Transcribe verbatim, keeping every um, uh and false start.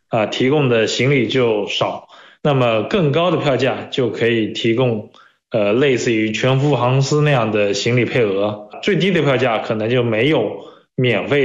啊，提供的行李就少，那么更高的票价就可以提供呃类似于全福航司那样的行李配额，最低的票价可能就没有免费